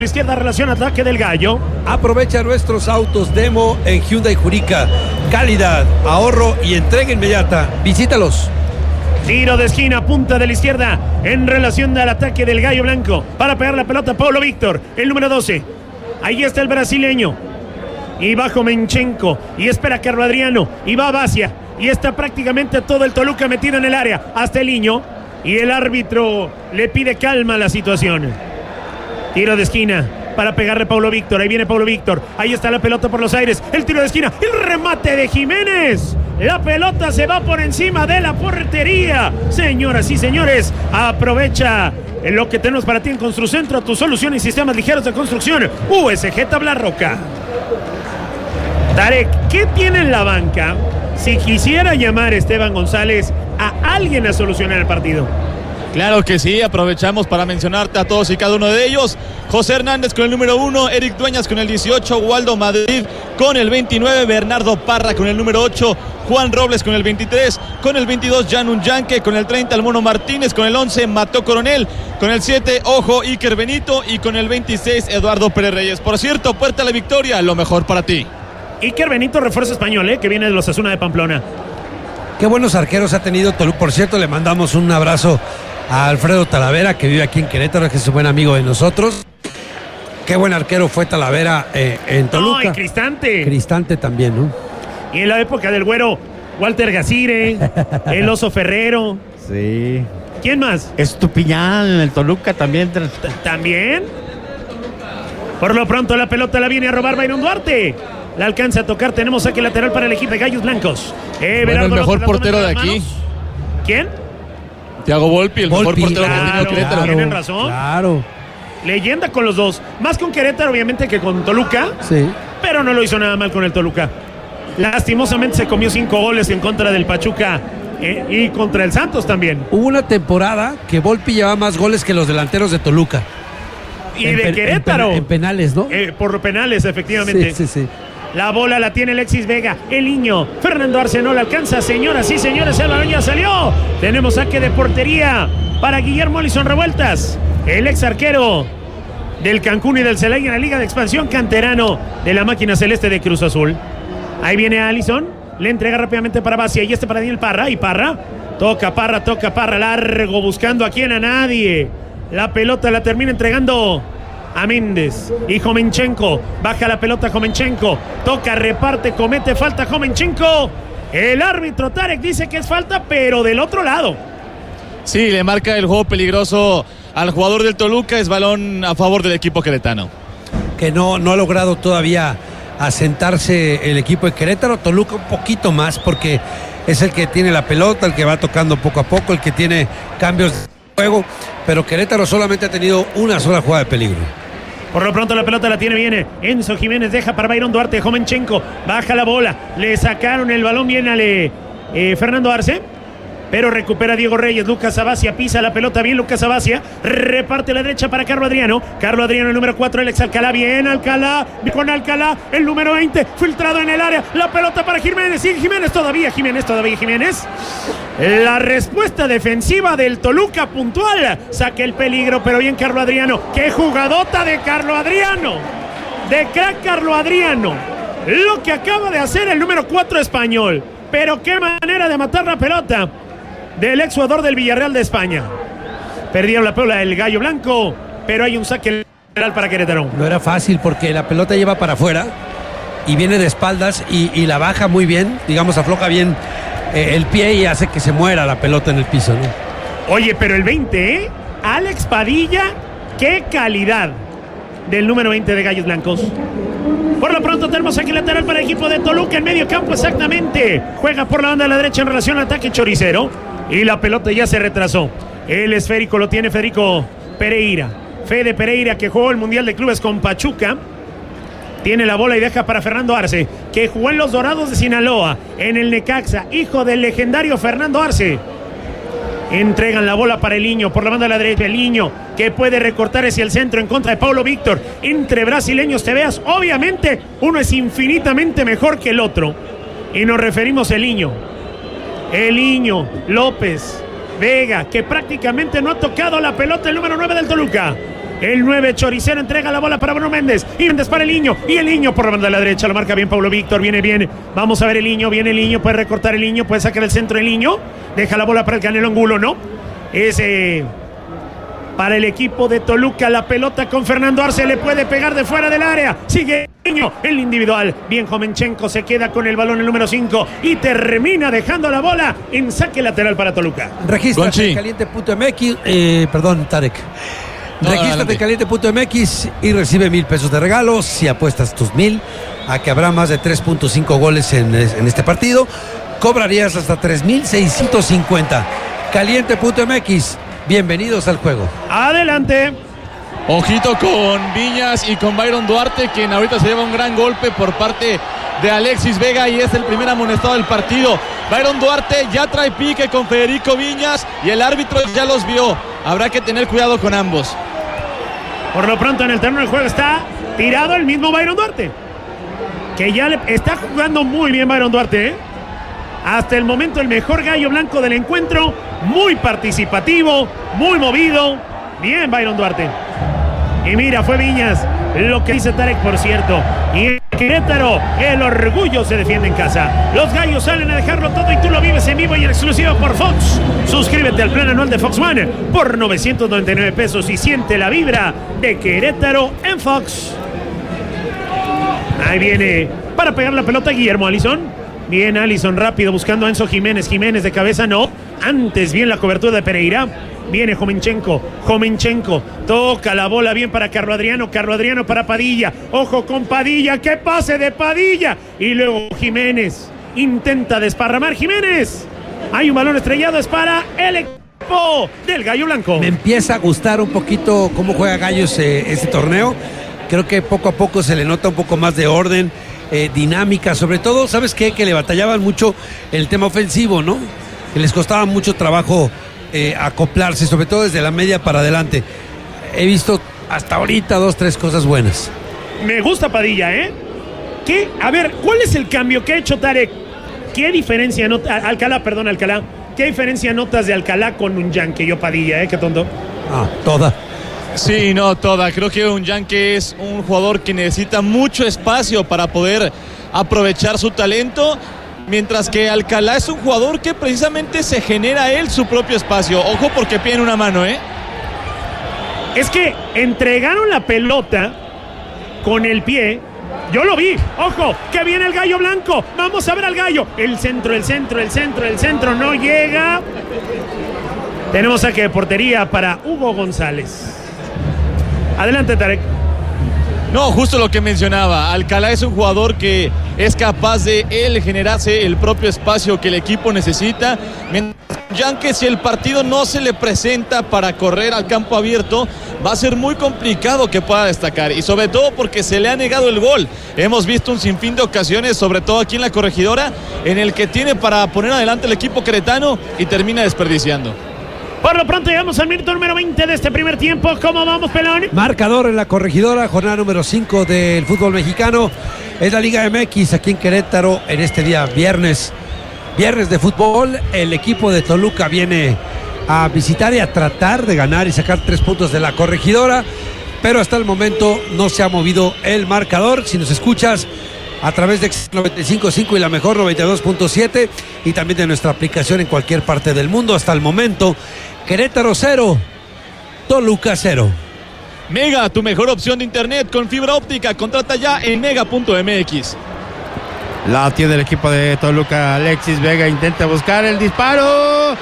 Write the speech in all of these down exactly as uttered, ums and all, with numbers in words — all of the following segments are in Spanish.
Izquierda, relación ataque del Gallo. Aprovecha nuestros autos demo en Hyundai Jurica. Calidad, ahorro y entrega inmediata. Visítalos. Tiro de esquina, punta de la izquierda, en relación al ataque del Gallo Blanco. Para pegar la pelota, Paulo Víctor, el número doce. Ahí está el brasileño. Y va Jomenchenko. Y espera a Carlos Adriano. Y va a Basia. Y está prácticamente todo el Toluca metido en el área. Hasta el Niño. Y el árbitro le pide calma a la situación. Tiro de esquina para pegarle Paulo Víctor. Ahí viene Paulo Víctor. Ahí está la pelota por los aires. El tiro de esquina. El remate de Jiménez. La pelota se va por encima de la portería. Señoras y señores, aprovecha lo que tenemos para ti en Construcentro. Tu solución y sistemas ligeros de construcción. U S G Tabla Roca. Tarek, ¿qué tiene en la banca si quisiera llamar Esteban González a alguien a solucionar el partido? Claro que sí, aprovechamos para mencionarte a todos y cada uno de ellos. José Hernández con el número uno, Eric Dueñas con el dieciocho, Waldo Madrid con el veintinueve, Bernardo Parra con el número ocho, Juan Robles con el veintitrés, con el veintidós, Janun Yanque, con el treinta, el Mono Martínez, con el once, Mató Coronel, con el siete, Ojo, Iker Benito y con el veintiséis, Eduardo Pérez Reyes. Por cierto, Puerta a la Victoria, lo mejor para ti. Iker Benito, refuerzo español, ¿eh? que viene de los Osasuna de Pamplona. Qué buenos arqueros ha tenido Toluca. Por cierto, le mandamos un abrazo a Alfredo Talavera, que vive aquí en Querétaro, que es un buen amigo de nosotros. Qué buen arquero fue Talavera eh, en Toluca. No, y Cristante. Cristante también, ¿no? Y en la época del güero, Walter Gazire, el Oso Ferrero. Sí. ¿Quién más? Estupiñán en el Toluca también. ¿También? Por lo pronto la pelota la viene a robar Byron Duarte. La alcanza a tocar, tenemos saque lateral para el equipo de Gallos Blancos. Eh, bueno, el mejor portero de aquí. aquí. ¿Quién? Thiago Volpi, el Volpi, mejor portero claro, que ha tenido Querétaro. claro. Tienen razón. Claro. Leyenda con los dos. Más con Querétaro, obviamente, que con Toluca. Sí. Pero no lo hizo nada mal con el Toluca. Lastimosamente se comió cinco goles en contra del Pachuca eh, y contra el Santos también. Hubo una temporada que Volpi llevaba más goles que los delanteros de Toluca. Y en de pen, Querétaro. En, pen, en penales, ¿no? Eh, por penales, efectivamente. Sí, sí, sí. La bola la tiene Alexis Vega, el Niño. Fernando Arce no la alcanza, señoras y señores, el balón ya salió. Tenemos saque de portería para Guillermo Alison Revueltas, el ex arquero del Cancún y del Celaya en la Liga de Expansión, canterano de la máquina celeste de Cruz Azul. Ahí viene Alison, le entrega rápidamente para Basia y este para Daniel Parra. Y Parra, toca Parra, toca Parra, largo, buscando a quien, a nadie. La pelota la termina entregando a Méndez y Jomenchenko. Baja la pelota Jomenchenko. Toca, reparte, comete falta Jomenchenko. El árbitro Tarek dice que es falta, pero del otro lado. Sí, le marca el juego peligroso al jugador del Toluca. Es balón a favor del equipo queretano. Que no, no ha logrado todavía asentarse el equipo de Querétaro. Toluca un poquito más porque es el que tiene la pelota, el que va tocando poco a poco, el que tiene cambios de juego. Pero Querétaro solamente ha tenido una sola jugada de peligro. Por lo pronto la pelota la tiene bien Enzo Jiménez, deja para Byron Duarte, Jomenchenko, baja la bola, le sacaron el balón bien a eh, Fernando Arce, pero recupera Diego Reyes. Lucas Abacia pisa la pelota bien, Lucas Abacia reparte la derecha para Carlos Adriano, Carlos Adriano el número cuatro, Alex Alcalá, bien Alcalá, con Alcalá, el número veinte, filtrado en el área, la pelota para Jiménez, sigue Jiménez, todavía Jiménez, todavía Jiménez. La respuesta defensiva del Toluca puntual, saque el peligro, pero bien Carlos Adriano. ¡Qué jugadota de Carlos Adriano! De crack Carlos Adriano. Lo que acaba de hacer el número cuatro español. Pero qué manera de matar la pelota del ex jugador del Villarreal de España. Perdieron la pelota del Gallo Blanco, pero hay un saque lateral para Querétaro. No era fácil porque la pelota lleva para afuera y viene de espaldas y, y la baja muy bien, digamos, afloja bien Eh, el pie y hace que se muera la pelota en el piso, ¿no? Oye, pero el veinte, ¿eh? Alex Padilla, qué calidad del número veinte de Gallos Blancos. Por lo pronto tenemos aquí lateral para el equipo de Toluca en medio campo, exactamente. Juega por la banda de la derecha en relación al ataque choricero y la pelota ya se retrasó. El esférico lo tiene Federico Pereira. Fede Pereira, que jugó el Mundial de Clubes con Pachuca. Tiene la bola y deja para Fernando Arce, que jugó en los Dorados de Sinaloa, en el Necaxa, hijo del legendario Fernando Arce. Entregan la bola para el Niño, por la banda de la derecha, el Niño, que puede recortar hacia el centro en contra de Paulo Víctor. Entre brasileños te veas, obviamente, uno es infinitamente mejor que el otro. Y nos referimos al Niño. El Niño, López, Vega, que prácticamente no ha tocado la pelota el número nueve del Toluca. El nueve Choricero entrega la bola para Bruno Méndez. Y Méndez para el Niño. Y el Niño por la banda de la derecha. Lo marca bien Paulo Víctor. Viene bien. Vamos a ver el Niño. Viene el Niño. Puede recortar el Niño. Puede sacar el centro el Niño. Deja la bola para el Canelo Angulo, ¿no? Ese... Para el equipo de Toluca, la pelota con Fernando Arce, le puede pegar de fuera del área. Sigue Niño, el individual. Bien, Jovenchenko se queda con el balón el número cinco y termina dejando la bola en saque lateral para Toluca. Regístrate en caliente punto m x, eh, perdón, Tarek. No, Regístrate en caliente punto m x y recibe mil pesos de regalo si apuestas tus mil a que habrá más de tres punto cinco goles en, en este partido. Cobrarías hasta tres mil seiscientos cincuenta. caliente punto m x. Bienvenidos al juego. Adelante. Ojito con Viñas y con Byron Duarte, quien ahorita se lleva un gran golpe por parte de Alexis Vega y es el primer amonestado del partido. Byron Duarte ya trae pique con Federico Viñas y el árbitro ya los vio. Habrá que tener cuidado con ambos. Por lo pronto en el terreno del juego está tirado el mismo Byron Duarte, que ya le está jugando muy bien Byron Duarte, ¿eh? Hasta el momento el mejor gallo blanco del encuentro, muy participativo, muy movido. Bien Byron Duarte. Y mira, fue Viñas, lo que dice Tarek, por cierto. Y en Querétaro, el orgullo se defiende en casa. Los gallos salen a dejarlo todo y tú lo vives en vivo y en exclusiva por Fox. Suscríbete al plan anual de Fox One por novecientos noventa y nueve pesos y siente la vibra de Querétaro en Fox. Ahí viene para pegar la pelota Guillermo Alisson. Bien, Alisson rápido buscando a Enzo Jiménez. Jiménez de cabeza no. Antes bien la cobertura de Pereira. Viene Jovenchenko. Jovenchenko toca la bola bien para Carlo Adriano. Carlo Adriano para Padilla. Ojo con Padilla. ¡Qué pase de Padilla! Y luego Jiménez. Intenta desparramar Jiménez. Hay un balón estrellado. Es para el equipo del Gallo Blanco. Me empieza a gustar un poquito cómo juega Gallos eh, este torneo. Creo que poco a poco se le nota un poco más de orden. Eh, dinámica, sobre todo, ¿sabes qué? Que le batallaban mucho el tema ofensivo, ¿no? Que les costaba mucho trabajo eh, acoplarse, sobre todo desde la media para adelante. He visto hasta ahorita dos, tres cosas buenas. Me gusta Padilla, ¿eh? ¿Qué? A ver, ¿cuál es el cambio que ha hecho Tarek? ¿Qué diferencia nota? Alcalá, perdón, Alcalá. ¿Qué diferencia notas de Alcalá con un Yankee? Yo Padilla, ¿eh? Qué tonto. Ah, toda. Sí, no, toda. Creo que un Yankee es un jugador que necesita mucho espacio para poder aprovechar su talento, mientras que Alcalá es un jugador que precisamente se genera él su propio espacio. Ojo porque piden una mano, ¿eh? Es que entregaron la pelota con el pie. Yo lo vi. Ojo, que viene el Gallo Blanco. Vamos a ver al Gallo. El centro, el centro, el centro, el centro. No llega. Tenemos saque de portería para Hugo González. Adelante, Tarek. No, justo lo que mencionaba. Alcalá es un jugador que es capaz de él generarse el propio espacio que el equipo necesita. Yankee, si el partido no se le presenta para correr al campo abierto, va a ser muy complicado que pueda destacar. Y sobre todo porque se le ha negado el gol. Hemos visto un sinfín de ocasiones, sobre todo aquí en la Corregidora, en el que tiene para poner adelante el equipo queretano y termina desperdiciando. Por lo pronto llegamos al minuto número veinte de este primer tiempo. ¿Cómo vamos, Pelón? Marcador en la Corregidora, jornada número cinco del fútbol mexicano. Es la Liga M X aquí en Querétaro en este día viernes. Viernes de fútbol. El equipo de Toluca viene a visitar y a tratar de ganar y sacar tres puntos de la Corregidora. Pero hasta el momento no se ha movido el marcador. Si nos escuchas a través de noventa y cinco punto cinco y la mejor noventa y dos punto siete y también de nuestra aplicación en cualquier parte del mundo. Hasta el momento, Querétaro cero, Toluca cero. Mega, tu mejor opción de internet con fibra óptica. Contrata ya en mega punto m x. La tiene el equipo de Toluca. Alexis Vega intenta buscar el disparo.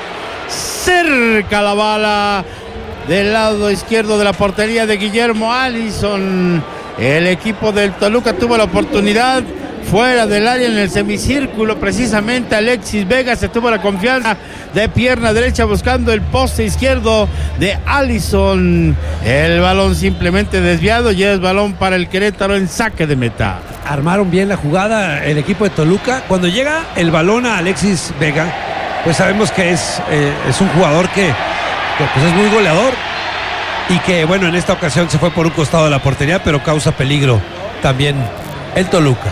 Cerca la bala del lado izquierdo de la portería de Guillermo Alisson. El equipo del Toluca tuvo la oportunidad fuera del área en el semicírculo. Precisamente Alexis Vega se tuvo la confianza de pierna derecha buscando el poste izquierdo de Alisson. El balón simplemente desviado y es balón para el Querétaro en saque de meta. Armaron bien la jugada el equipo de Toluca. Cuando llega el balón a Alexis Vega, pues sabemos que es, eh, es un jugador que, que pues es muy goleador y que bueno, en esta ocasión se fue por un costado de la portería, pero causa peligro también el Toluca.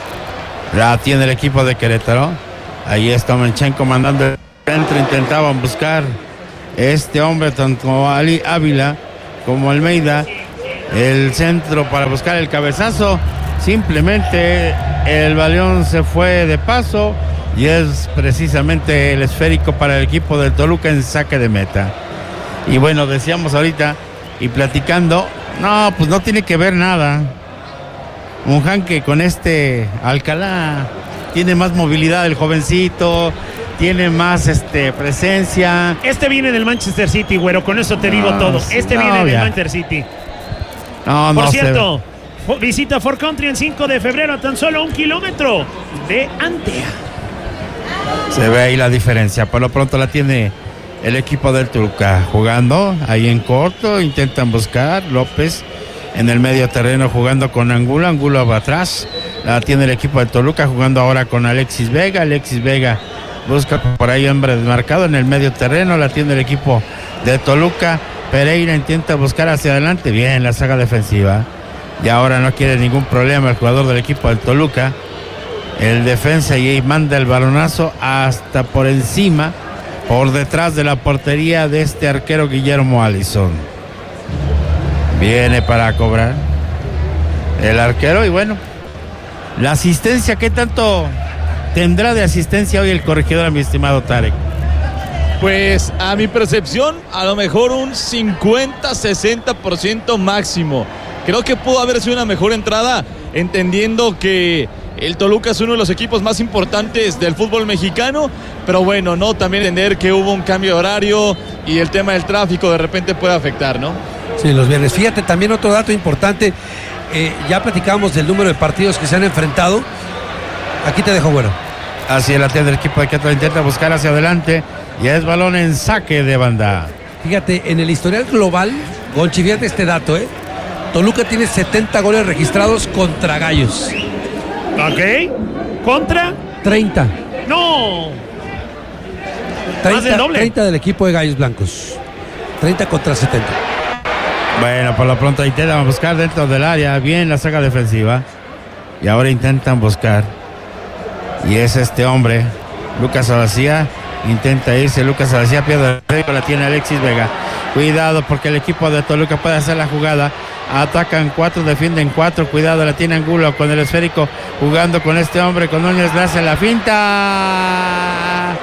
La tiene el equipo de Querétaro. Ahí está Jovenchenko mandando el centro. Intentaban buscar este hombre, tanto Ali Ávila como Almeida. el centro para buscar el cabezazo. Simplemente el balón se fue de paso y es precisamente el esférico para el equipo del Toluca en saque de meta. Y bueno, decíamos ahorita y platicando, no, pues no tiene que ver nada. Un janque con este Alcalá, tiene más movilidad el jovencito, tiene más este presencia. Este viene del Manchester City, güero, con eso te digo no, todo. Este no, viene del ya. Manchester City. No, Por no cierto, se... visita Ford Country el cinco de febrero a tan solo un kilómetro de Antea. Se ve ahí la diferencia. Por lo pronto la tiene el equipo del Toluca jugando ahí en corto. Intentan buscar López en el medio terreno jugando con Angulo. Angulo va atrás. La tiene el equipo del Toluca jugando ahora con Alexis Vega. Alexis Vega busca por ahí hombre desmarcado en el medio terreno. La tiene el equipo de Toluca. Pereira intenta buscar hacia adelante. Bien la saga defensiva. Y ahora no quiere ningún problema el jugador del equipo del Toluca. El defensa y ahí manda el balonazo hasta por encima, por detrás de la portería de este arquero Guillermo Allison. Viene para cobrar el arquero y bueno, la asistencia, ¿qué tanto tendrá de asistencia hoy el corregidor, mi estimado Tarek? Pues a mi percepción, a lo mejor un cincuenta a sesenta por ciento máximo. Creo que pudo haber sido una mejor entrada, entendiendo que el Toluca es uno de los equipos más importantes del fútbol mexicano, pero bueno, no, también entender que hubo un cambio de horario y el tema del tráfico de repente puede afectar, ¿no? Sí, los viernes. Fíjate, también otro dato importante, eh, ya platicábamos del número de partidos que se han enfrentado. Aquí te dejo, bueno. Así es la tienda del equipo de Querétaro, intenta buscar hacia adelante y es balón en saque de banda. Fíjate, en el historial global, Gonchi, fíjate este dato, ¿eh? Toluca tiene setenta goles registrados contra Gallos. Ok. ¿Contra? treinta. No. treinta, Más del doble. treinta del equipo de Gallos Blancos. treinta contra setenta. Bueno, por lo pronto intentan buscar dentro del área, bien la saga defensiva. Y ahora intentan buscar. Y es este hombre, Lucas Abacía. Intenta irse Lucas Abacía, pierde el río, la tiene Alexis Vega. Cuidado porque el equipo de Toluca puede hacer la jugada. Atacan cuatro, defienden cuatro. Cuidado, la tiene Angulo con el esférico. Jugando con este hombre, con Núñez, le hace la finta.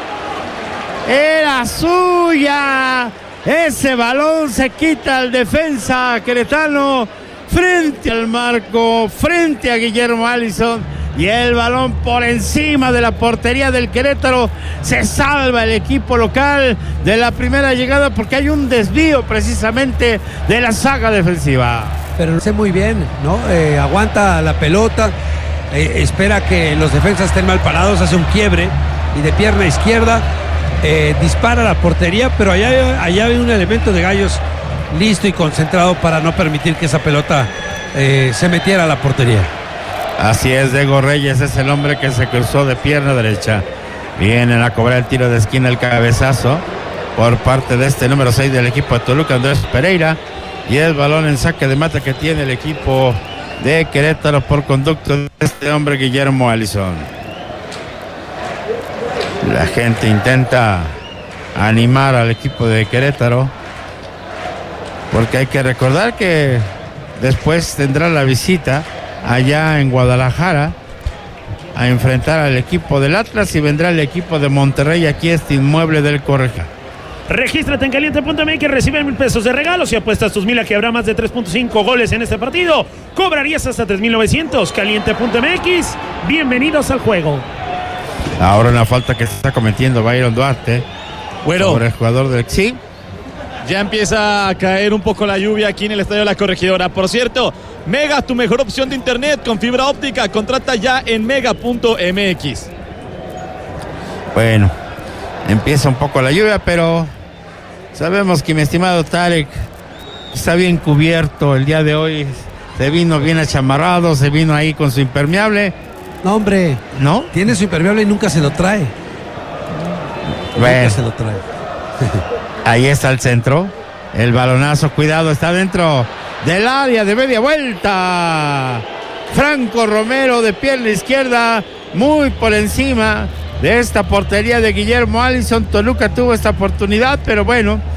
Era suya. Ese balón se quita al defensa queretano frente al marco, frente a Guillermo Allison. Y el balón por encima de la portería del Querétaro. Se salva el equipo local de la primera llegada porque hay un desvío precisamente de la saga defensiva. Pero lo hace muy bien, ¿no? Eh, aguanta la pelota, eh, espera que los defensas estén mal parados, hace un quiebre y de pierna izquierda eh, dispara a la portería, pero allá, allá hay un elemento de Gallos listo y concentrado para no permitir que esa pelota eh, se metiera a la portería. Así es, Diego Reyes es el hombre que se cruzó de pierna derecha. Vienen a cobrar el tiro de esquina, el cabezazo por parte de este número seis del equipo de Toluca, Andrés Pereira. Y el balón en saque de mata que tiene el equipo de Querétaro por conducto de este hombre Guillermo Allison. La gente intenta animar al equipo de Querétaro porque hay que recordar que después tendrá la visita allá en Guadalajara a enfrentar al equipo del Atlas y vendrá el equipo de Monterrey aquí a este inmueble del Correja. Regístrate en caliente punto m x, recibe mil pesos de regalo. Si apuestas tus mil a que habrá más de tres punto cinco goles en este partido, cobrarías hasta tres mil novecientos. caliente punto m x, bienvenidos al juego. Ahora una falta que se está cometiendo Byron Duarte Bueno, sobre el jugador del... Sí, ya empieza a caer un poco la lluvia aquí en el Estadio de la Corregidora. Por cierto, Mega, tu mejor opción de internet con fibra óptica. Contrata ya en mega punto m x. bueno, empieza un poco la lluvia, pero sabemos que mi estimado Tarek está bien cubierto el día de hoy. Se vino bien achamarrado, se vino ahí con su impermeable. No, hombre, ¿No? tiene su impermeable y nunca se lo trae. Bueno. Nunca se lo trae. Ahí está el centro, el balonazo, cuidado, está dentro del área de media vuelta. Franco Romero de pierna izquierda, muy por encima de esta portería de Guillermo Allison. Toluca tuvo esta oportunidad, pero bueno,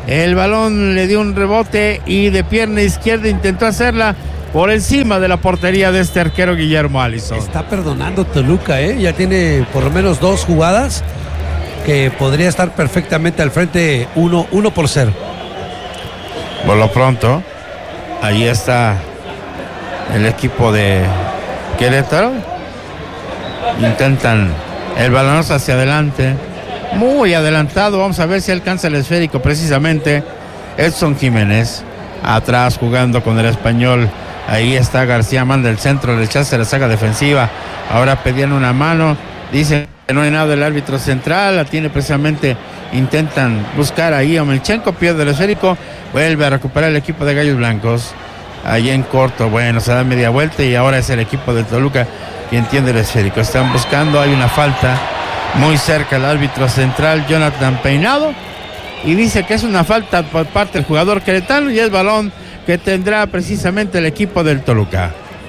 El balón le dio un rebote y de pierna izquierda intentó hacerla por encima de la portería de este arquero Guillermo Alisson. Está perdonando Toluca, ¿eh? Ya tiene por lo menos dos jugadas que podría estar perfectamente al frente, uno, uno por cero. Por lo pronto, ahí está el equipo de Querétaro. Intentan el balonazo hacia adelante, muy adelantado. Vamos a ver si alcanza el esférico precisamente Edson Jiménez. Atrás jugando con el Español. Ahí está García, manda el centro, rechaza la saga defensiva. Ahora pedían una mano. Dicen que no hay nada del árbitro central. La tiene precisamente. Intentan buscar ahí a Melchenko. Pierde el esférico. Vuelve a recuperar el equipo de Gallos Blancos. Ahí en corto. Bueno, se da media vuelta y ahora es el equipo de Toluca quien tiene el esférico. Están buscando. Hay una falta muy cerca el árbitro central, Jonathan Peinado. Y dice que es una falta por parte del jugador queretano y es balón que tendrá precisamente el equipo del Toluca.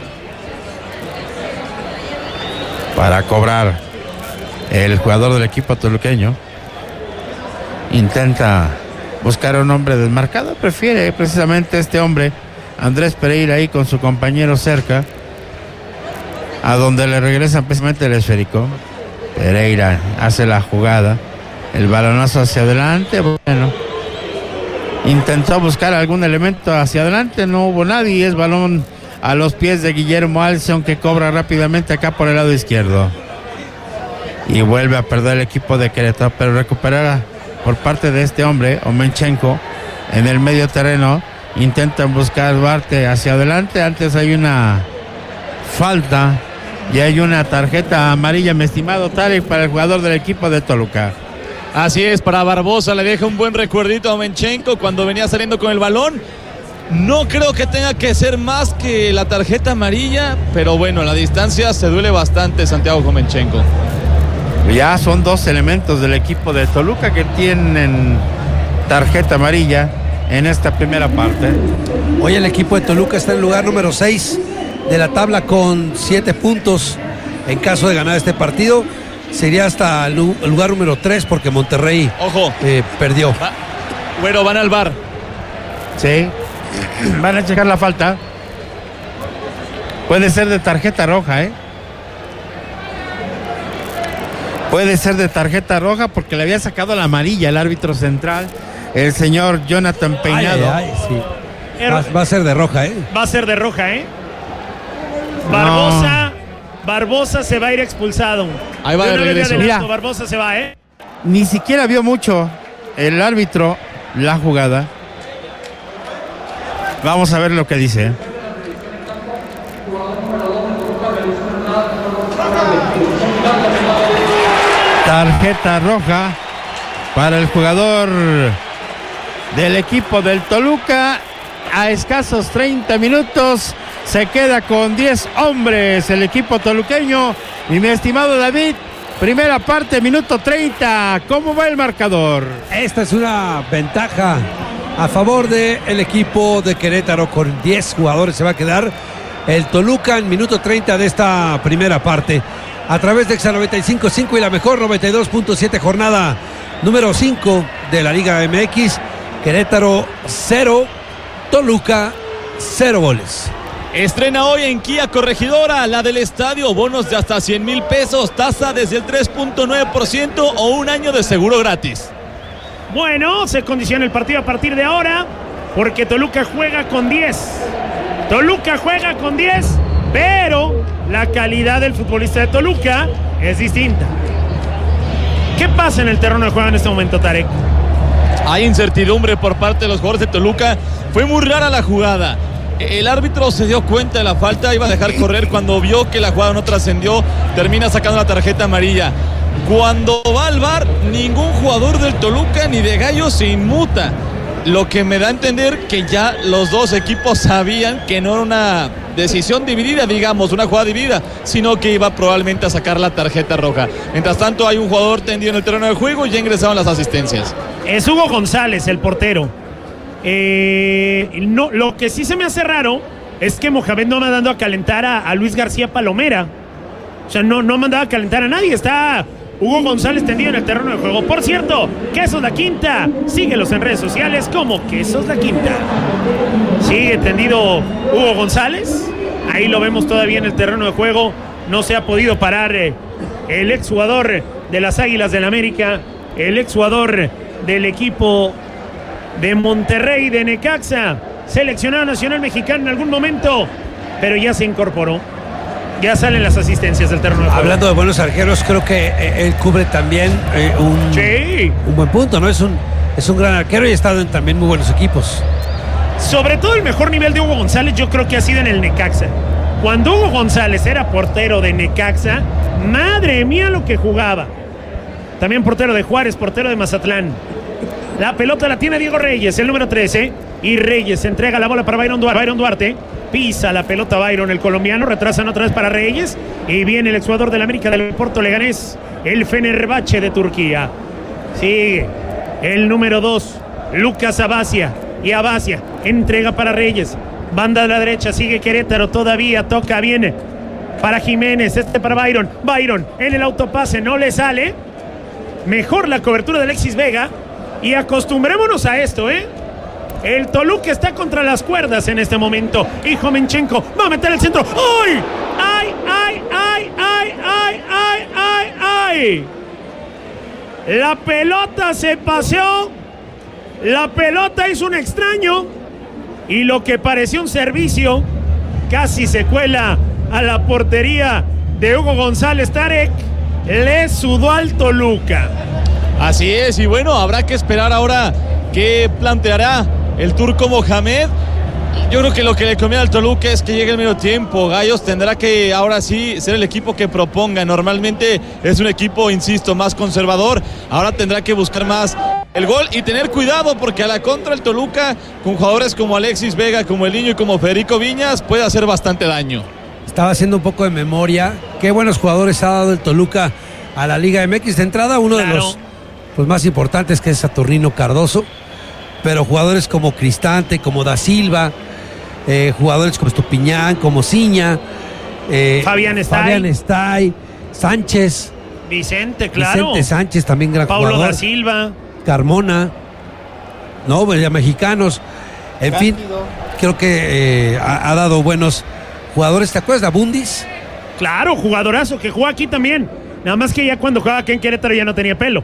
Para cobrar el jugador del equipo toluqueño. Intenta buscar a un hombre desmarcado. Prefiere precisamente este hombre, Andrés Pereira, ahí con su compañero cerca. A donde le regresan precisamente el esférico. Pereira hace la jugada. El balonazo hacia adelante. Bueno. Intentó buscar algún elemento hacia adelante. No hubo nadie. Es balón a los pies de Guillermo Alisson, que cobra rápidamente acá por el lado izquierdo. Y vuelve a perder el equipo de Querétaro. Pero recuperará por parte de este hombre, Omenchenko, en el medio terreno. Intentan buscar Duarte hacia adelante. Antes hay una falta. Y hay una tarjeta amarilla, mi estimado Tarek, para el jugador del equipo de Toluca. Así es, para Barbosa le deja un buen recuerdito a Omenchenko cuando venía saliendo con el balón. No creo que tenga que ser más que la tarjeta amarilla, pero bueno, a la distancia se duele bastante Santiago Omenchenko. Ya son dos elementos del equipo de Toluca que tienen tarjeta amarilla en esta primera parte. Hoy el equipo de Toluca está en el lugar número seis de la tabla con siete puntos. En caso de ganar este partido, sería hasta el lugar número tres porque Monterrey Ojo. Eh, perdió. Va, bueno, van al V A R. Sí, van a checar la falta. Puede ser de tarjeta roja, ¿eh? Puede ser de tarjeta roja porque le había sacado la amarilla el árbitro central, el señor Jonathan Peinado. Ay, ay, sí. va, va a ser de roja, ¿eh? Va a ser de roja, ¿eh? Barbosa, no. Barbosa se va a ir expulsado. Ahí va de regreso. Mira, Barbosa se va, ¿eh? Ni siquiera vio mucho el árbitro la jugada. Vamos a ver lo que dice. Tarjeta roja para el jugador del equipo del Toluca. A escasos treinta minutos se queda con diez hombres el equipo toluqueño. Y mi estimado David, primera parte, minuto treinta. ¿Cómo va el marcador? Esta es una ventaja a favor del equipo de Querétaro. Con diez jugadores se va a quedar el Toluca en minuto treinta de esta primera parte. A través de Exa noventa y cinco punto cinco y la mejor noventa y dos punto siete, jornada número cinco de la Liga M X. Querétaro cero, Toluca cero goles. Estrena hoy en Kia Corregidora, la del estadio, bonos de hasta cien mil pesos, tasa desde el tres punto nueve por ciento o un año de seguro gratis. Bueno, se condiciona el partido a partir de ahora, porque Toluca juega con diez. Toluca juega con diez, pero la calidad del futbolista de Toluca es distinta. ¿Qué pasa en el terreno de juego en este momento, Tarek? Hay incertidumbre por parte de los jugadores de Toluca. Fue muy rara la jugada. El árbitro se dio cuenta de la falta, iba a dejar correr. Cuando vio que la jugada no trascendió, termina sacando la tarjeta amarilla. Cuando va al V A R, ningún jugador del Toluca ni de Gallos se inmuta. Lo que me da a entender que ya los dos equipos sabían que no era una decisión dividida, digamos, una jugada dividida, sino que iba probablemente a sacar la tarjeta roja. Mientras tanto, hay un jugador tendido en el terreno de juego y ya ingresaron las asistencias. Es Hugo González, el portero. Eh, no, lo que sí se me hace raro es que Mohamed no mandando a calentar a, a Luis García Palomera. O sea, no, no mandaba a calentar a nadie. Está Hugo González tendido en el terreno de juego. Por cierto, Quesos La Quinta, síguelos en redes sociales como Quesos La Quinta. Sigue tendido Hugo González, ahí lo vemos todavía en el terreno de juego. No se ha podido parar eh, el exjugador de las Águilas del América, el exjugador del equipo de Monterrey, de Necaxa, seleccionado nacional mexicano en algún momento, pero ya se incorporó. Ya salen las asistencias del terreno de juego. Hablando de buenos arqueros, creo que eh, él cubre también eh, un, sí. un buen punto, ¿no? Es un, es un gran arquero y ha estado en también muy buenos equipos. Sobre todo el mejor nivel de Hugo González yo creo que ha sido en el Necaxa. Cuando Hugo González era portero de Necaxa, madre mía lo que jugaba. También portero de Juárez, portero de Mazatlán. La pelota la tiene Diego Reyes, el número trece. Y Reyes entrega la bola para Byron Duarte. Byron Duarte pisa la pelota Byron, el colombiano. Retrasan otra vez para Reyes. Y viene el exjugador del América del Porto Leganés, el Fenerbahce de Turquía. Sigue el número dos, Lucas Abacia. Y Abacia entrega para Reyes. Banda de la derecha, sigue Querétaro. Todavía toca, viene para Jiménez. Este para Byron. Byron en el autopase, no le sale. Mejor la cobertura de Alexis Vega. Y acostumbrémonos a esto, ¿eh? El Toluca está contra las cuerdas en este momento. Y Jovenchenko va a meter el centro. ¡Ay! ¡Ay, ay, ay, ay, ay, ay, ay, ay! La pelota se paseó. La pelota hizo un extraño. Y lo que pareció un servicio casi se cuela a la portería de Hugo González. Tarek le sudó al Toluca. Así es, y bueno, habrá que esperar ahora qué planteará el turco Mohamed. Yo creo que lo que le conviene al Toluca es que llegue el medio tiempo. Gallos tendrá que ahora sí ser el equipo que proponga. Normalmente es un equipo, insisto, más conservador. Ahora tendrá que buscar más el gol y tener cuidado porque a la contra el Toluca, con jugadores como Alexis Vega, como el Niño y como Federico Viñas, puede hacer bastante daño. Estaba haciendo un poco de memoria. Qué buenos jugadores ha dado el Toluca a la Liga M X. De entrada, uno claro. de los pues, más importantes, que es Saturnino Cardoso. Pero jugadores como Cristante, como Da Silva, eh, jugadores como Estupiñán, como Ciña, eh, Fabián Estay, Fabián Estay, Sánchez, Vicente, claro. Vicente Sánchez, también gran Paulo jugador. Da Silva. Carmona, no, pues ya mexicanos. En Cándido. fin, creo que eh, ha, ha dado buenos jugadores. ¿Te acuerdas de Abundis? Claro, jugadorazo, que jugó aquí también. Nada más que ya cuando jugaba aquí en Querétaro ya no tenía pelo.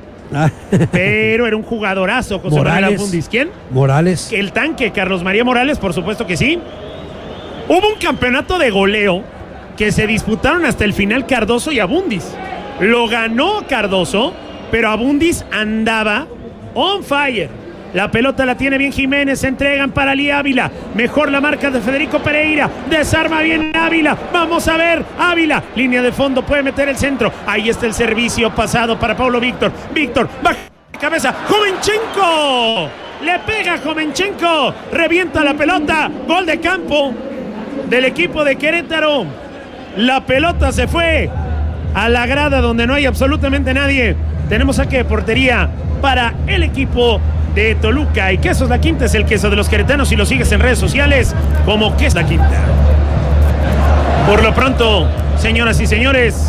Pero era un jugadorazo, José Manuel Abundis. ¿Quién? Morales. El tanque, Carlos María Morales, por supuesto que sí. Hubo un campeonato de goleo que se disputaron hasta el final Cardoso y Abundis. Lo ganó Cardoso, pero Abundis andaba on fire. La pelota la tiene bien Jiménez, se entregan para Ali Ávila. Mejor la marca de Federico Pereira. Desarma bien Ávila. Vamos a ver, Ávila. Línea de fondo, puede meter el centro. Ahí está el servicio pasado para Paulo Víctor. Víctor, baja cabeza. Jovenchenko. Le pega Jovenchenko. Revienta la pelota. Gol de campo del equipo de Querétaro. La pelota se fue a la grada donde no hay absolutamente nadie. Tenemos saque de portería para el equipo de Toluca. Y Quesos La Quinta es el queso de los queretanos y lo sigues en redes sociales como Quesos La Quinta. Por lo pronto, señoras y señores,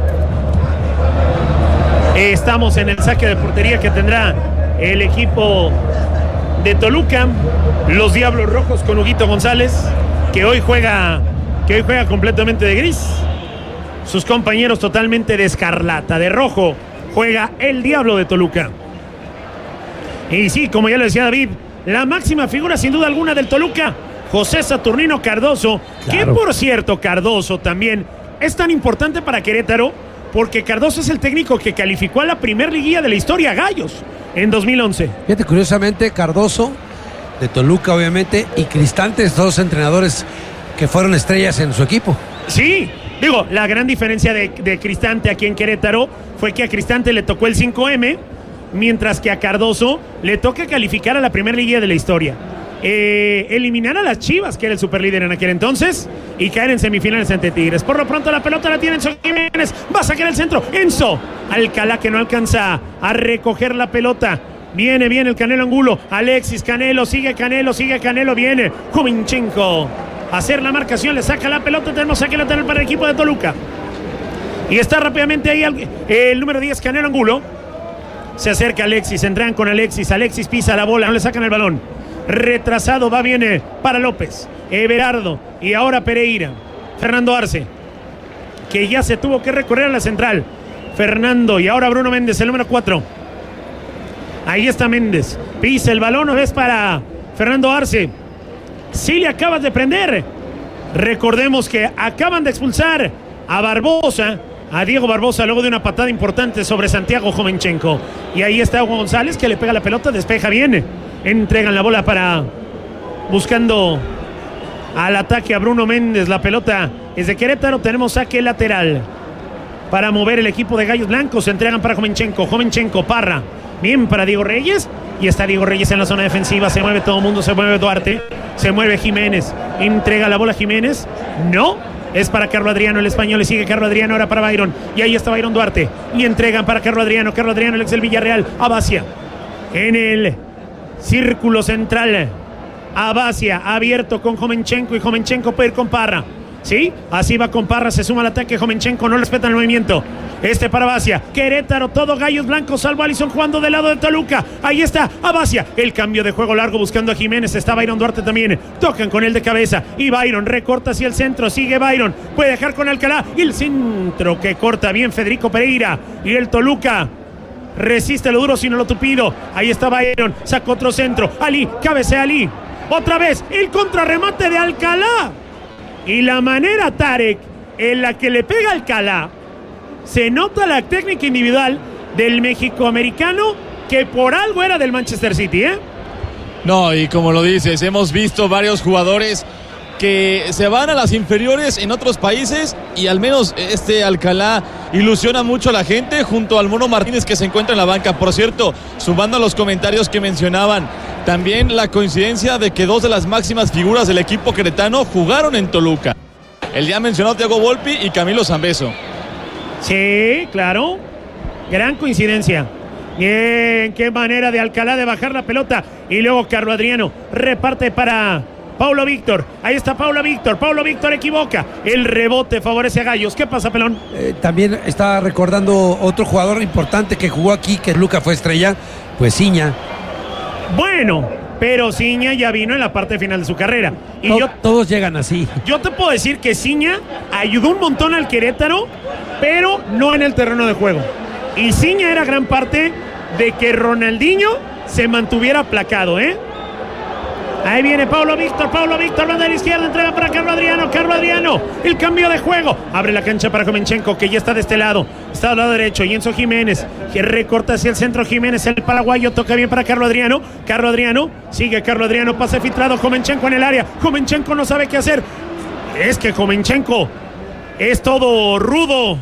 estamos en el saque de portería que tendrá el equipo de Toluca, los Diablos Rojos con Huguito González, que hoy juega, que hoy juega completamente de gris. Sus compañeros totalmente de escarlata, de rojo. Juega el Diablo de Toluca. Y sí, como ya lo decía David, la máxima figura sin duda alguna del Toluca, José Saturnino Cardoso, claro. Que por cierto Cardoso también es tan importante para Querétaro porque Cardoso es el técnico que calificó a la primer liguilla de la historia a Gallos en dos mil once. Fíjate, curiosamente Cardoso de Toluca obviamente y Cristante, dos entrenadores que fueron estrellas en su equipo. Sí, digo, la gran diferencia de, de Cristante aquí en Querétaro fue que a Cristante le tocó el cinco eme, mientras que a Cardoso le toca calificar a la primera liguilla de la historia. Eh, eliminar a las Chivas, que era el superlíder en aquel entonces, y caer en semifinales ante Tigres. Por lo pronto la pelota la tiene Enzo Jiménez, va a sacar el centro, Enzo, Alcalá que no alcanza a recoger la pelota. Viene, viene el Canelo Angulo, Alexis Canelo, sigue Canelo, sigue Canelo, viene Jovenchenko a hacer la marcación, le saca la pelota, tenemos saque lateral para el equipo de Toluca. Y está rápidamente ahí el, el número diez, Canelo Angulo. Se acerca Alexis, entran con Alexis. Alexis pisa la bola, no le sacan el balón. Retrasado, va bien eh, para López. Everardo y ahora Pereira. Fernando Arce, que ya se tuvo que recorrer a la central. Fernando y ahora Bruno Méndez, el número cuatro. Ahí está Méndez. Pisa el balón, ¿no ves? Para Fernando Arce. Sí le acabas de prender. Recordemos que acaban de expulsar a Barbosa, a Diego Barbosa, luego de una patada importante sobre Santiago Jovenchenko. Y ahí está Hugo González, que le pega la pelota, despeja bien. Entregan la bola para... buscando al ataque a Bruno Méndez. La pelota es de Querétaro. Tenemos saque lateral para mover el equipo de Gallos Blancos. Se entregan para Jovenchenko. Jovenchenko, Parra. Bien para Diego Reyes. Y está Diego Reyes en la zona defensiva. Se mueve todo el mundo. Se mueve Duarte. Se mueve Jiménez. Entrega la bola a Jiménez. No. Es para Carlos Adriano, el español. Le sigue Carlos Adriano ahora para Byron. Y ahí está Byron Duarte. Y entregan para Carlos Adriano. Carlos Adriano, el ex del Villarreal. Abacia. En el círculo central. Abacia abierto con Jovenchenko. Y Jovenchenko puede ir con Parra. ¿Sí? Así va con Parra. Se suma al ataque. Jovenchenko no respeta el movimiento. Este para Abacia. Querétaro, todo Gallos Blancos, salvo Alisson jugando del lado de Toluca. Ahí está Abacia. El cambio de juego largo buscando a Jiménez. Está Byron Duarte también. Tocan con él de cabeza. Y Byron recorta hacia el centro. Sigue Byron. Puede dejar con Alcalá. Y el centro que corta bien Federico Pereira. Y el Toluca resiste lo duro sino lo tupido. Ahí está Byron. Sacó otro centro. Ali. Cabecea Ali. Otra vez. El contrarremate de Alcalá. Y la manera, Tarek, en la que le pega Alcalá. Se nota la técnica individual del mexicoamericano, que por algo era del Manchester City, ¿eh? No, y como lo dices, hemos visto varios jugadores que se van a las inferiores en otros países y al menos este Alcalá ilusiona mucho a la gente junto al Mono Martínez, que se encuentra en la banca. Por cierto, sumando a los comentarios que mencionaban, también la coincidencia de que dos de las máximas figuras del equipo queretano jugaron en Toluca. El ya mencionado Thiago Volpi y Camilo Zambeso. Sí, claro. Gran coincidencia. Bien, qué manera de Alcalá de bajar la pelota. Y luego Carlos Adriano reparte para Paulo Víctor. Ahí está Paulo Víctor. Paulo Víctor equivoca. El rebote favorece a Gallos. ¿Qué pasa, Pelón? Eh, también está recordando otro jugador importante que jugó aquí, que Luca fue estrella, pues Ciña. Bueno, pero Ciña ya vino en la parte final de su carrera. Y to- yo, todos llegan así. yo te puedo decir que Ciña ayudó un montón al Querétaro, pero no en el terreno de juego. Y Ciña era gran parte de que Ronaldinho se mantuviera aplacado, ¿eh? Ahí viene Paulo Víctor, Paulo Víctor, banda de la izquierda, entrega para Carlos Adriano, Carlos Adriano, el cambio de juego, abre la cancha para Jovenchenko, que ya está de este lado, está al lado derecho, y Enzo Jiménez, que recorta hacia el centro, Jiménez, el paraguayo, toca bien para Carlos Adriano, Carlos Adriano, sigue Carlos Adriano, pase filtrado, Jovenchenko en el área, Jovenchenko no sabe qué hacer, es que Jovenchenko es todo rudo,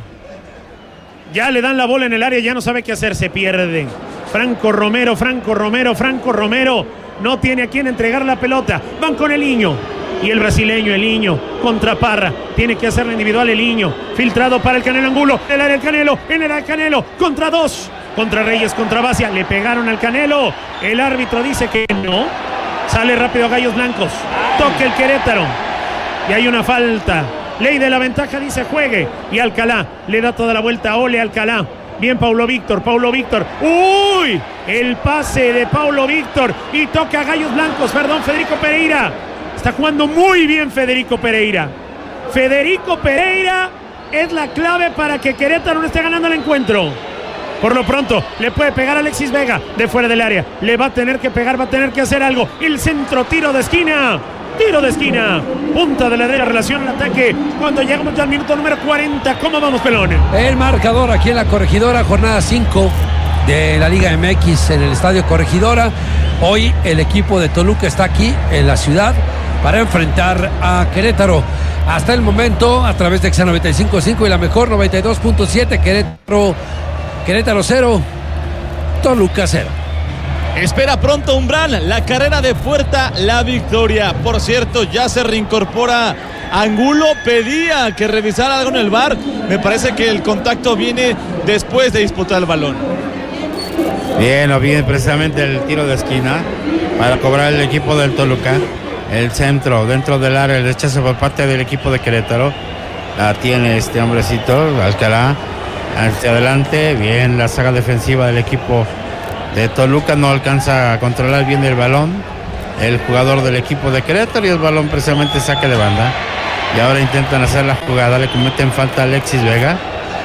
ya le dan la bola en el área, ya no sabe qué hacer, se pierde, Franco Romero, Franco Romero, Franco Romero, no tiene a quien entregar la pelota. Van con el Niño. Y el brasileño, el Niño, contra Parra. Tiene que hacerlo individual el Niño. Filtrado para el Canelo Angulo. El área del Canelo. En el área del Canelo. Contra dos. Contra Reyes, contra Bacia. Le pegaron al Canelo. El árbitro dice que no. Sale rápido a Gallos Blancos. Toca el Querétaro. Y hay una falta. Ley de la ventaja, dice juegue. Y Alcalá le da toda la vuelta. Ole Alcalá. Bien Paulo Víctor, Paulo Víctor. ¡Uy! El pase de Paulo Víctor. Y toca a Gallos Blancos, perdón, Federico Pereira. Está jugando muy bien Federico Pereira. Federico Pereira es la clave para que Querétaro no esté ganando el encuentro. Por lo pronto, le puede pegar a Alexis Vega de fuera del área. Le va a tener que pegar, va a tener que hacer algo. El centro, tiro de esquina. Tiro de esquina, punta de la derecha, relación al ataque. Cuando llegamos ya al minuto número cuarenta, ¿cómo vamos, Pelón? El marcador aquí en la Corregidora, jornada cinco de la Liga M X en el Estadio Corregidora. Hoy el equipo de Toluca está aquí en la ciudad para enfrentar a Querétaro. Hasta el momento, a través de Exa noventa y cinco punto cinco y la mejor noventa y dos punto siete, Querétaro, Querétaro cero, Toluca cero. Espera pronto Umbral, la carrera de puerta, la victoria. Por cierto, ya se reincorpora Angulo, pedía que revisara algo en el V A R. Me parece que el contacto viene después de disputar el balón. Bien, o bien precisamente el tiro de esquina para cobrar el equipo del Toluca. El centro dentro del área, el rechazo por parte del equipo de Querétaro. La tiene este hombrecito, Alcalá. Hacia adelante, bien la saga defensiva del equipo de Toluca. No alcanza a controlar bien el balón el jugador del equipo de Querétaro y el balón precisamente saque de banda. Y ahora intentan hacer la jugada, le cometen falta a Alexis Vega.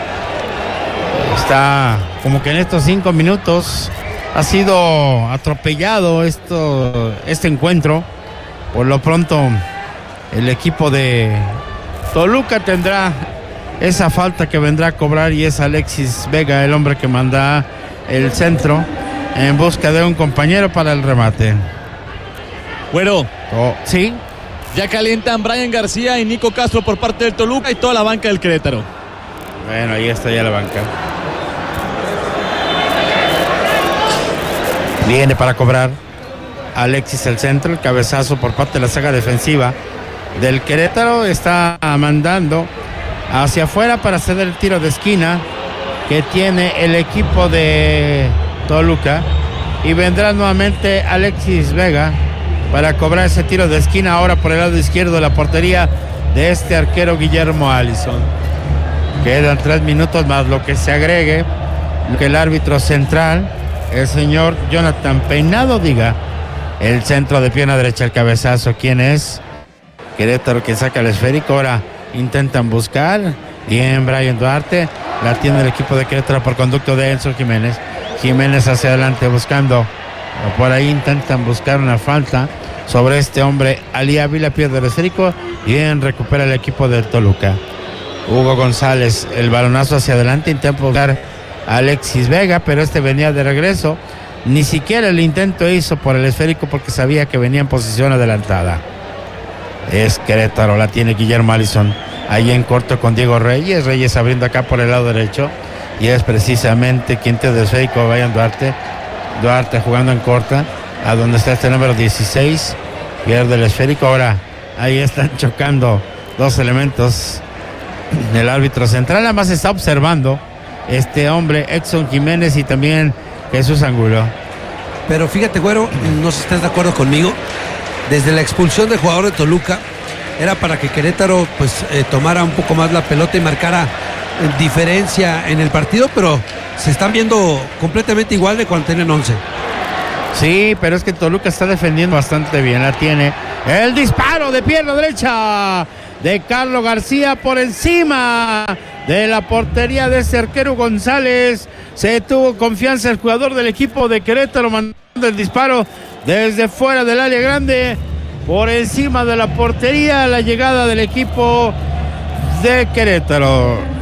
Está como que en estos cinco minutos ha sido atropellado esto, este encuentro. Por lo pronto el equipo de Toluca tendrá esa falta que vendrá a cobrar y es Alexis Vega, el hombre que manda el centro en busca de un compañero para el remate. Bueno, oh, sí. Ya calientan Brian García y Nico Castro por parte del Toluca y toda la banca del Querétaro. Bueno, ahí está ya la banca. Viene para cobrar Alexis el centro, el cabezazo por parte de la saga defensiva del Querétaro. Está mandando hacia afuera para hacer el tiro de esquina que tiene el equipo de Toluca. Y vendrá nuevamente Alexis Vega para cobrar ese tiro de esquina ahora por el lado izquierdo de la portería de este arquero Guillermo Allison. Quedan tres minutos más lo que se agregue, lo que el árbitro central, el señor Jonathan Peinado, diga. El centro de pierna derecha, el cabezazo, ¿quién es? Querétaro que saca el esférico, ahora intentan buscar. Bien, Brian Duarte, la tiene el equipo de Querétaro por conducto de Enzo Jiménez. Jiménez hacia adelante buscando. Por ahí intentan buscar una falta sobre este hombre. Ali Ávila pierde el esférico. Bien, recupera el equipo del Toluca. Hugo González, el balonazo hacia adelante. Intenta buscar a Alexis Vega, pero este venía de regreso. Ni siquiera el intento hizo por el esférico porque sabía que venía en posición adelantada. Es Querétaro, la tiene Guillermo Allison. Ahí en corto con Diego Reyes. Reyes abriendo acá por el lado derecho. Y es precisamente quien te desférico, Brian Duarte. Duarte jugando en corta, a donde está este número dieciséis, pierde el esférico. Ahora ahí están chocando dos elementos del árbitro central. Además está observando este hombre, Exxon Jiménez y también Jesús Angulo. Pero fíjate, güero, no sé si estás de acuerdo conmigo. Desde la expulsión del jugador de Toluca era para que Querétaro pues eh, tomara un poco más la pelota y marcara eh, diferencia en el partido, pero se están viendo completamente igual de cuando tienen once. Sí, pero es que Toluca está defendiendo bastante bien. La tiene el disparo de pierna derecha de Carlos García por encima de la portería de ese arquero González. Se tuvo confianza el jugador del equipo de Querétaro mandando el disparo desde fuera del área grande por encima de la portería. La llegada del equipo de Querétaro.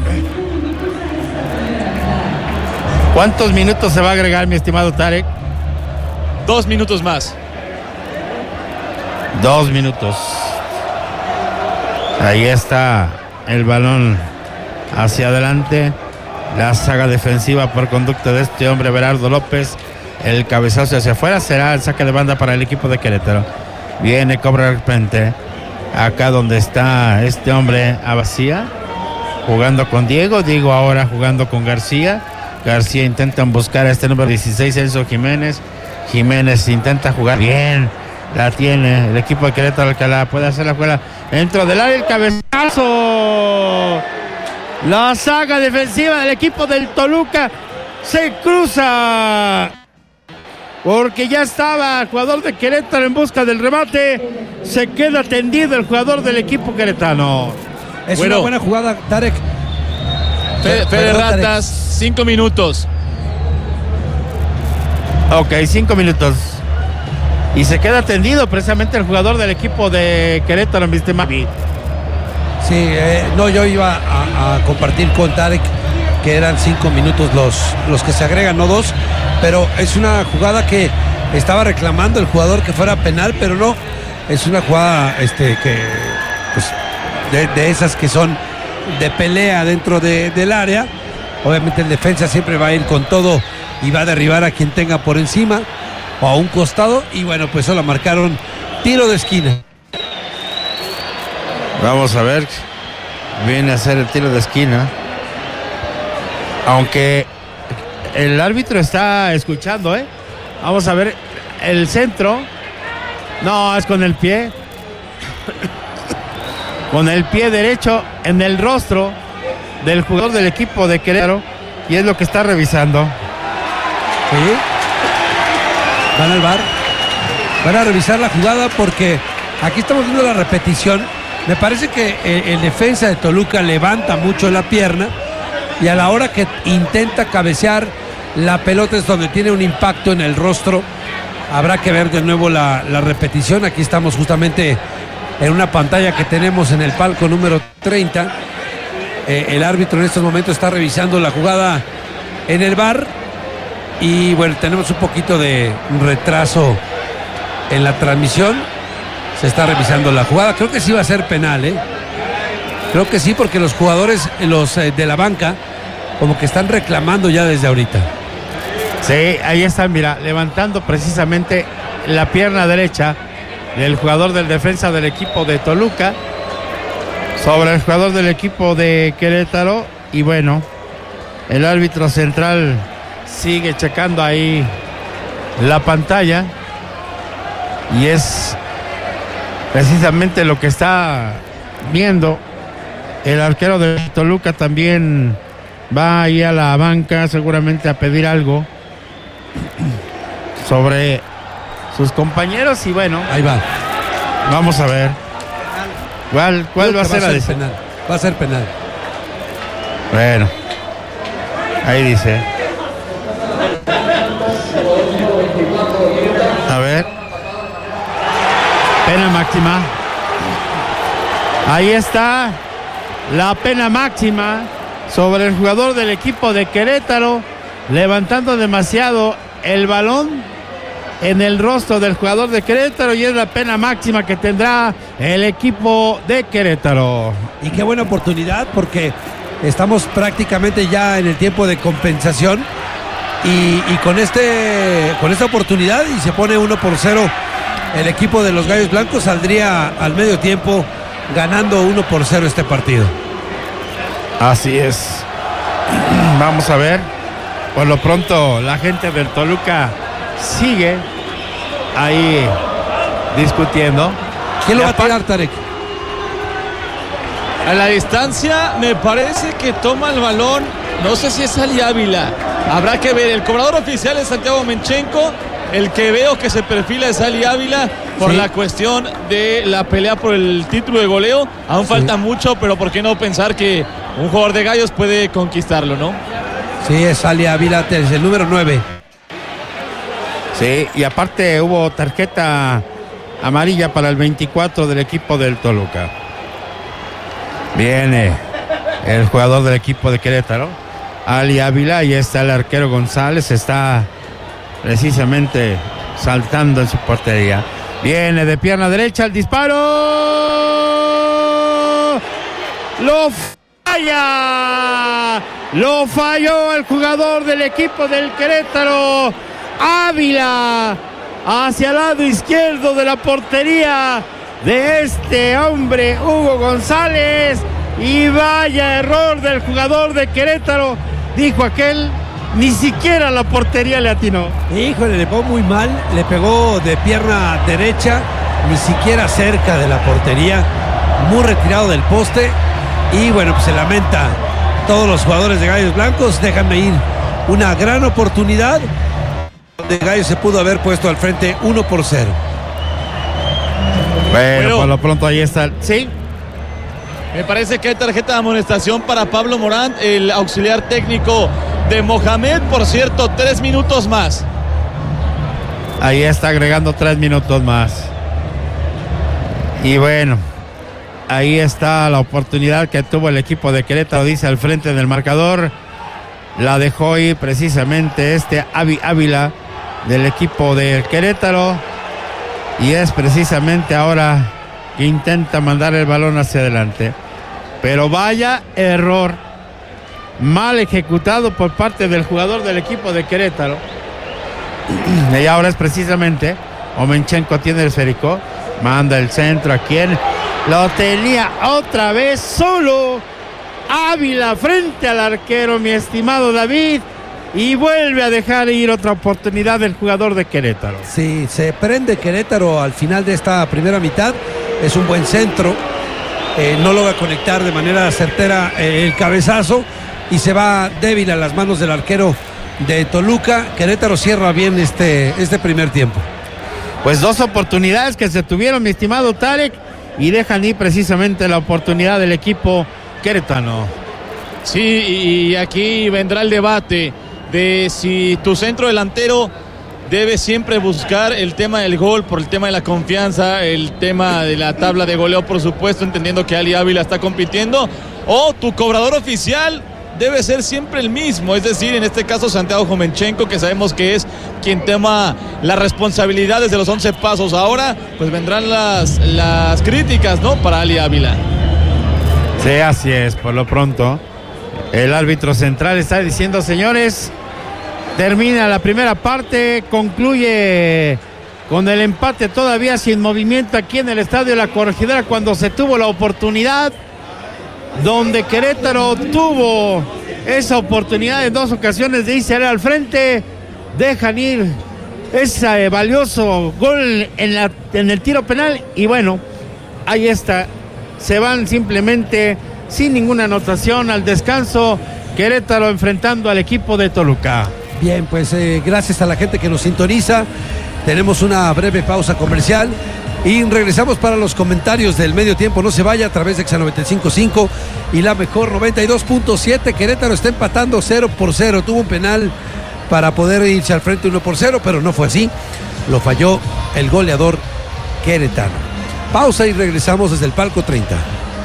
¿Cuántos minutos se va a agregar, mi estimado Tarek? Dos minutos más. Dos minutos. Ahí está el balón hacia adelante. La saga defensiva por conducto de este hombre, Berardo López. El cabezazo hacia afuera será el saque de banda para el equipo de Querétaro. Viene, cobra de repente. Acá donde está este hombre, Abacía, jugando con Diego. Diego ahora jugando con García. García intentan buscar a este número dieciséis, Enzo Jiménez. Jiménez intenta jugar bien. La tiene el equipo de Querétaro Alcalá. Puede hacer la jugada dentro del área. El cabezazo. La saga defensiva del equipo del Toluca se cruza. Porque ya estaba el jugador de Querétaro en busca del remate. Se queda tendido el jugador del equipo queretano. Es bueno, una buena jugada, Tarek. Fede, Fede Ratas, cinco minutos. Ok, cinco minutos. Y se queda tendido precisamente el jugador del equipo de Querétaro, mi estimado. Sí, eh, no, yo iba a, a compartir con Tarek que eran cinco minutos los, los que se agregan, no dos. Pero es una jugada que estaba reclamando el jugador que fuera penal, pero no. Es una jugada este, que, pues, de, de esas que son de pelea dentro de, del área. Obviamente el defensa siempre va a ir con todo y va a derribar a quien tenga por encima o a un costado. Y bueno, pues solo marcaron tiro de esquina. Vamos a ver. Viene a hacer el tiro de esquina. Aunque el árbitro está escuchando, ¿eh? Vamos a ver el centro. No, es con el pie. con el pie derecho en el rostro del jugador del equipo de Querétaro, y es lo que está revisando. Sí. Van al V A R, van a revisar la jugada porque aquí estamos viendo la repetición. Me parece que el, el defensa de Toluca levanta mucho la pierna y a la hora que intenta cabecear la pelota es donde tiene un impacto en el rostro. Habrá que ver de nuevo la, la repetición. Aquí estamos justamente en una pantalla que tenemos en el palco número treinta. Eh, el árbitro en estos momentos está revisando la jugada en el V A R. Y bueno, tenemos un poquito de retraso en la transmisión. Se está revisando la jugada. Creo que sí va a ser penal, ¿eh? Creo que sí, porque los jugadores, los eh, de la banca, como que están reclamando ya desde ahorita. Sí, ahí están, mira, levantando precisamente la pierna derecha del jugador del defensa del equipo de Toluca sobre el jugador del equipo de Querétaro. Y bueno, el árbitro central sigue checando ahí la pantalla y es precisamente lo que está viendo. El arquero de Toluca también va ahí a la banca seguramente a pedir algo sobre sus compañeros y bueno, ahí va. Vamos a ver cuál, cuál va a ser va la a ser penal. Va a ser penal. Bueno, ahí dice. A ver. Pena máxima. Ahí está la pena máxima sobre el jugador del equipo de Querétaro, levantando demasiado el balón en el rostro del jugador de Querétaro, y es la pena máxima que tendrá el equipo de Querétaro. Y qué buena oportunidad, porque estamos prácticamente ya en el tiempo de compensación y, y con este con esta oportunidad, y se pone uno por cero el equipo de los Gallos Blancos, saldría al medio tiempo ganando uno por cero este partido. Así es. Vamos a ver. Por lo pronto la gente del Toluca sigue ahí discutiendo. ¿Quién lo va a tirar, Tarek? A la distancia me parece que toma el balón, no sé si es Ali Ávila, habrá que ver. El cobrador oficial es Santiago Menchenko, el que veo que se perfila es Ali Ávila por sí. La cuestión de la pelea por el título de goleo. Aún sí. Falta mucho, pero por qué no pensar que un jugador de Gallos puede conquistarlo, ¿no? Sí, es Ali Ávila, es el número nueve. Sí, y aparte hubo tarjeta amarilla para el veinticuatro del equipo del Toluca. Viene el jugador del equipo de Querétaro, Ali Ávila, y está el arquero González, está precisamente saltando en su portería. Viene de pierna derecha el disparo. ¡Lo falla! Lo falló el jugador del equipo del Querétaro, Ávila, hacia el lado izquierdo de la portería de este hombre, Hugo González. Y vaya error del jugador de Querétaro, dijo aquel. Ni siquiera la portería le atinó. Híjole, le pegó muy mal, le pegó de pierna derecha, ni siquiera cerca de la portería, muy retirado del poste. Y bueno, pues se lamenta todos los jugadores de Gallos Blancos. Déjame ir, una gran oportunidad donde Gallos se pudo haber puesto al frente uno por cero. Bueno, bueno, por lo pronto ahí está. Sí. Me parece que hay tarjeta de amonestación para Pablo Morán, el auxiliar técnico de Mohamed. Por cierto, tres minutos más. Ahí está agregando tres minutos más. Y bueno, ahí está la oportunidad que tuvo el equipo de Querétaro, dice al frente del marcador. La dejó ir precisamente este Avi Ávila del equipo de Querétaro. Y es precisamente ahora que intenta mandar el balón hacia adelante. Pero vaya error, mal ejecutado por parte del jugador del equipo de Querétaro. Y ahora es precisamente Omenchenko, tiene el esférico, manda el centro. ¿A quién? Lo tenía otra vez solo Ávila frente al arquero, mi estimado David. Y vuelve a dejar ir otra oportunidad del jugador de Querétaro. Sí, se prende Querétaro al final de esta primera mitad. Es un buen centro eh, no logra conectar de manera certera eh, el cabezazo y se va débil a las manos del arquero de Toluca. Querétaro cierra bien este, este primer tiempo. Pues dos oportunidades que se tuvieron, mi estimado Tarek, y dejan ir precisamente la oportunidad del equipo queretano. Sí, y aquí vendrá el debate de si tu centro delantero debe siempre buscar el tema del gol por el tema de la confianza, el tema de la tabla de goleo, por supuesto, entendiendo que Ali Ávila está compitiendo, o tu cobrador oficial debe ser siempre el mismo, es decir, en este caso Santiago Jomenchenko, que sabemos que es quien toma las responsabilidades de los once pasos. Ahora pues vendrán las, las críticas, ¿no?, para Ali Ávila. Sí, así es. Por lo pronto el árbitro central está diciendo: señores, termina la primera parte, concluye con el empate todavía sin movimiento aquí en el Estadio La Corregidora, cuando se tuvo la oportunidad, donde Querétaro tuvo esa oportunidad en dos ocasiones de irse al frente, dejan ir ese valioso gol en, la, en el tiro penal, y bueno, ahí está, se van simplemente sin ninguna anotación al descanso, Querétaro enfrentando al equipo de Toluca. Bien, pues eh, gracias a la gente que nos sintoniza, tenemos una breve pausa comercial y regresamos para los comentarios del medio tiempo. No se vaya, a través de Exa noventa y cinco punto cinco y la mejor noventa y dos punto siete. Querétaro está empatando cero por cero. Tuvo un penal para poder irse al frente uno por cero, pero no fue así. Lo falló el goleador queretano. Pausa y regresamos desde el palco treinta.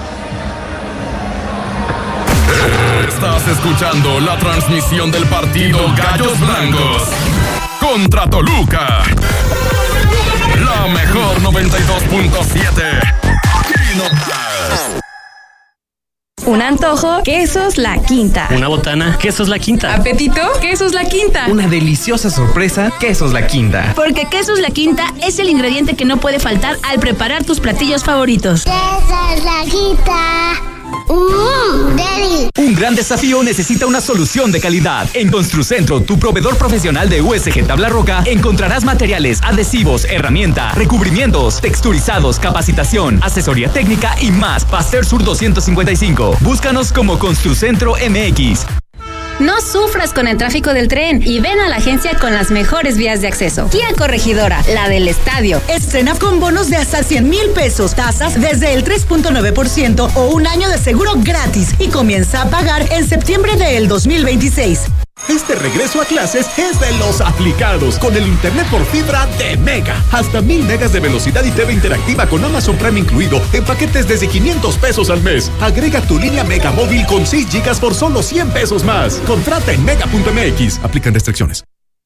Estás escuchando la transmisión del partido Gallos Blancos contra Toluca. La mejor noventa y dos punto siete. Aquí nomás. Un antojo, Quesos La Quinta. Una botana, Quesos La Quinta. Apetito, Quesos La Quinta. Una deliciosa sorpresa, Quesos La Quinta. Porque Quesos La Quinta es el ingrediente que no puede faltar al preparar tus platillos favoritos. Quesos La Quinta. Mmm, Daddy. Un gran desafío necesita una solución de calidad. En Construcentro, tu proveedor profesional de U S G Tabla Roca, encontrarás materiales, adhesivos, herramienta, recubrimientos, texturizados, capacitación, asesoría técnica y más. Pasteur Sur doscientos cincuenta y cinco. Búscanos como Construcentro M X. No sufras con el tráfico del tren y ven a la agencia con las mejores vías de acceso. Kia Corregidora, la del estadio. Estrena con bonos de hasta cien mil pesos, tasas desde el tres punto nueve por ciento o un año de seguro gratis y comienza a pagar en septiembre del dos mil veintiséis. Este regreso a clases es de los aplicados con el internet por fibra de Mega. Hasta mil megas de velocidad y T V interactiva con Amazon Prime incluido en paquetes desde quinientos pesos al mes. Agrega tu línea Mega móvil con seis gigas por solo cien pesos más. Contrata en mega punto m x. Aplican restricciones.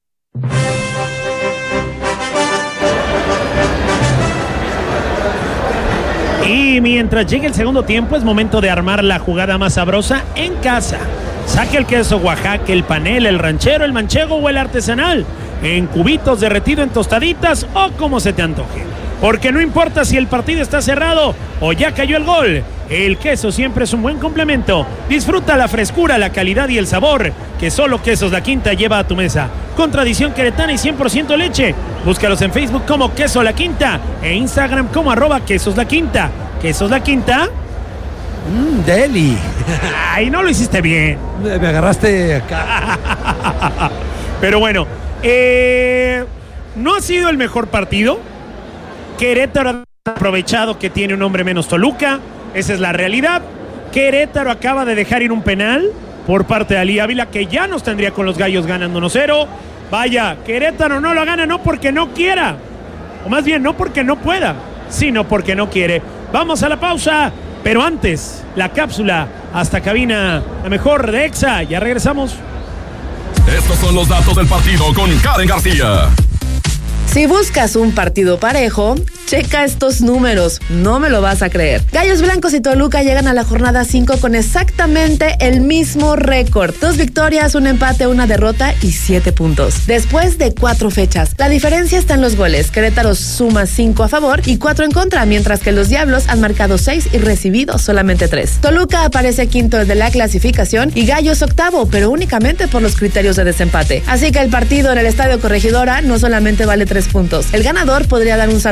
Y mientras llegue el segundo tiempo, es momento de armar la jugada más sabrosa en casa. Saque el queso Oaxaca, el panel, el ranchero, el manchego o el artesanal, en cubitos, derretido en tostaditas o como se te antoje. Porque no importa si el partido está cerrado o ya cayó el gol, el queso siempre es un buen complemento. Disfruta la frescura, la calidad y el sabor que solo Quesos La Quinta lleva a tu mesa. Con tradición queretana y cien por ciento leche. Búscalos en Facebook como Queso La Quinta e Instagram como arroba Quesos La Quinta. Quesos La Quinta. Mmm, deli. Ay, no lo hiciste bien. Me, me agarraste acá. Pero bueno, eh, no ha sido el mejor partido. Querétaro ha aprovechado que tiene un hombre menos Toluca. Esa es la realidad. Querétaro acaba de dejar ir un penal por parte de Ali Ávila, que ya nos tendría con los Gallos ganando uno cero. Vaya, Querétaro no lo gana no porque no quiera, o más bien no porque no pueda, sino porque no quiere. Vamos a la pausa. Pero antes, la cápsula hasta cabina, la mejor de Exa. Ya regresamos. Estos son los datos del partido con Karen García. Si buscas un partido parejo, checa estos números, no me lo vas a creer. Gallos Blancos y Toluca llegan a la jornada cinco con exactamente el mismo récord. Dos victorias, un empate, una derrota y siete puntos. Después de cuatro fechas, la diferencia está en los goles. Querétaro suma cinco a favor y cuatro en contra, mientras que los Diablos han marcado seis y recibido solamente tres. Toluca aparece quinto de la clasificación y Gallos octavo, pero únicamente por los criterios de desempate. Así que el partido en el Estadio Corregidora no solamente vale tres puntos. El ganador podría dar un salto importante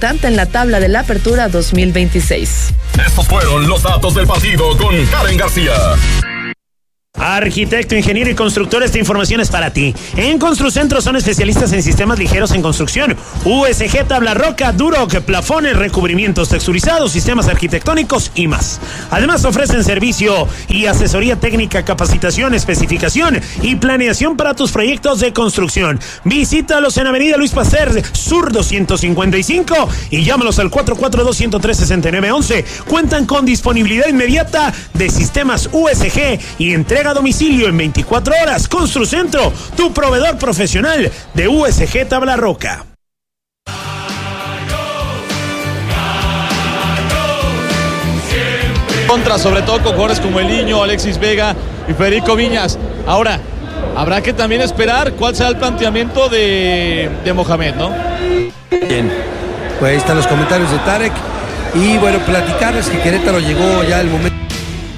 importante en la tabla de la Apertura dos mil veintiséis. Estos fueron los datos del partido con Karen García. Arquitecto, ingeniero y constructor, esta información es para ti. En Construcentro son especialistas en sistemas ligeros en construcción, U S G, tabla roca, Duroc, plafones, recubrimientos texturizados, sistemas arquitectónicos y más. Además ofrecen servicio y asesoría técnica, capacitación, especificación y planeación para tus proyectos de construcción. Visítalos en Avenida Luis Pasteur, Sur doscientos cincuenta y cinco y llámalos al cuatro cuatro dos, uno cero tres, seis nueve uno uno. Cuentan con disponibilidad inmediata de sistemas U S G y entrega a domicilio en veinticuatro horas. Construcentro, tu proveedor profesional de U S G tabla roca. Contra, sobre todo con jugadores como El Niño, Alexis Vega y Federico Viñas. Ahora, habrá que también esperar cuál será el planteamiento de, de Mohamed, ¿no? Bien, pues ahí están los comentarios de Tarek. Y bueno, platicarles que Querétaro llegó ya el momento.